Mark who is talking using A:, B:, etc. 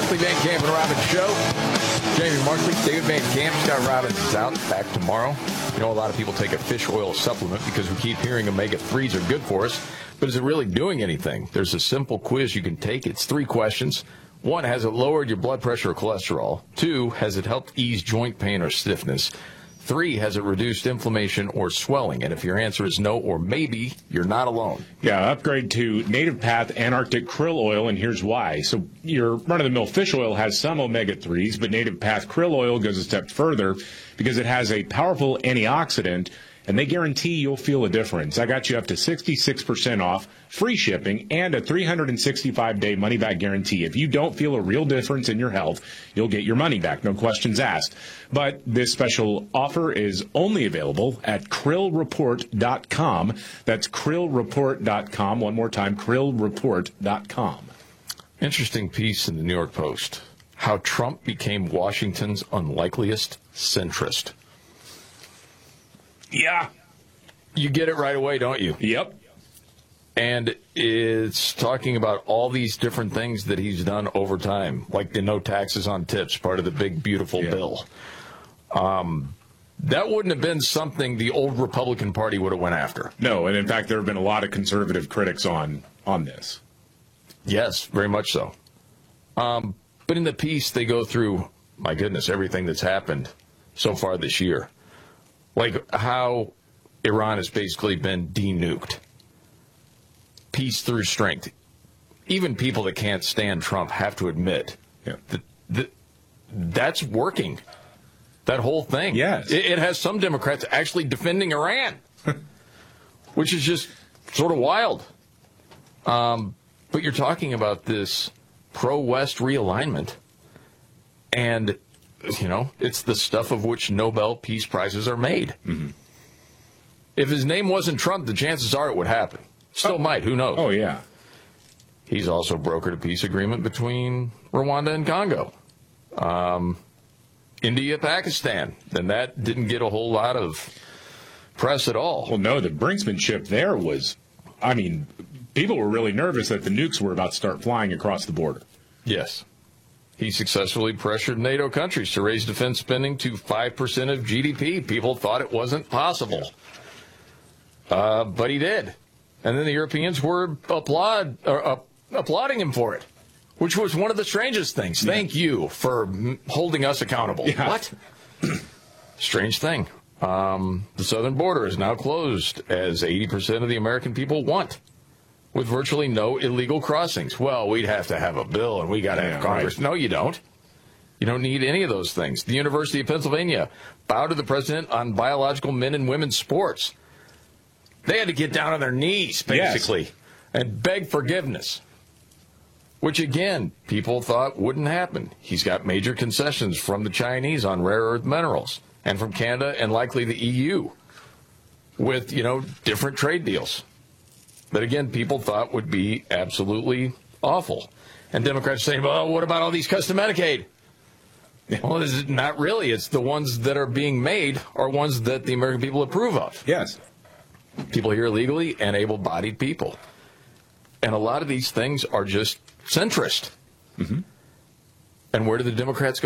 A: Markley, Van Camp, and Robbins show. Jamie Markley, David Van Camp, Scott Robbins is out, back tomorrow. You know, a lot of people take a fish oil supplement because we keep hearing omega-3s are good for us. But is it really doing anything? There's a simple quiz you can take. It's 3 questions. 1, has it lowered your blood pressure or cholesterol? 2, has it helped ease joint pain or stiffness? 3, has it reduced inflammation or swelling? And if your answer is no or maybe, you're not alone.
B: Yeah, upgrade to Native Path Antarctic Krill Oil, and here's why. So your run-of-the-mill fish oil has some omega-3s, but Native Path Krill Oil goes a step further because it has a powerful antioxidant, and they guarantee you'll feel a difference. I got you up to 66% off, free shipping, and a 365-day money-back guarantee. If you don't feel a real difference in your health, you'll get your money back, no questions asked. But this special offer is only available at krillreport.com. That's krillreport.com. One more time, krillreport.com.
A: Interesting piece in the New York Post. How Trump became Washington's unlikeliest centrist.
B: Yeah.
A: You get it right away, don't you?
B: Yep.
A: And it's talking about all these different things that he's done over time, like the no taxes on tips, part of the big, beautiful bill. That wouldn't have been something the old Republican Party would have went after.
B: No, and in fact, there have been a lot of conservative critics on this.
A: Yes, very much so. But in the piece, they go through, my goodness, everything that's happened so far this year. Like how Iran has basically been denuked. Peace through strength. Even people that can't stand Trump have to admit that that's working. That whole thing.
B: Yes.
A: It has some Democrats actually defending Iran, which is just sort of wild. But you're talking about this pro-West realignment, and you know, it's the stuff of which Nobel Peace Prizes are made. Mm-hmm. If his name wasn't Trump, the chances are it would happen. Still might. Who knows?
B: Oh, yeah.
A: He's also brokered a peace agreement between Rwanda and Congo. India, Pakistan. And that didn't get a whole lot of press at all.
B: Well, no, the brinksmanship there was, I mean, people were really nervous that the nukes were about to start flying across the border.
A: Yes. He successfully pressured NATO countries to raise defense spending to 5% of GDP. People thought it wasn't possible. But he did. And then the Europeans were applauding him for it, which was one of the strangest things. Yeah. Thank you for holding us accountable. Yeah. What? Strange thing. The southern border is now closed, as 80% of the American people want, with virtually no illegal crossings. Well, we'd have to have a bill, and we got to have Congress. Right. No, you don't. You don't need any of those things. The University of Pennsylvania bowed to the president on biological men and women's sports. They had to get down on their knees, basically, and beg forgiveness, which, again, people thought wouldn't happen. He's got major concessions from the Chinese on rare earth minerals and from Canada and likely the EU with, you know, different trade deals that, again, people thought would be absolutely awful. And Democrats saying, well, what about all these custom Medicaid? Well, this is not really. It's the ones that are being made are ones that the American people approve of.
B: Yes.
A: People here legally and able-bodied people. And a lot of these things are just centrist. Mm-hmm. And where do the Democrats go?